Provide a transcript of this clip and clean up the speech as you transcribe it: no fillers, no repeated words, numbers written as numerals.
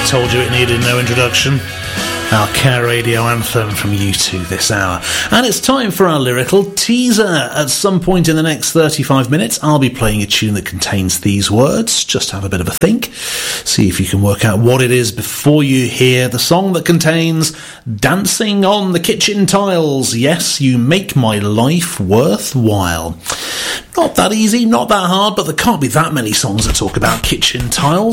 told you it needed no introduction. Our Care Radio anthem from U2 this hour. And it's time for our lyrical teaser. At some point in the next 35 minutes, I'll be playing a tune that contains these words. Just have a bit of a think. See if you can work out what it is before you hear the song that contains Dancing on the Kitchen Tiles. Yes, you make my life worthwhile. Not that easy, not that hard, but there can't be that many songs that talk about kitchen tiles.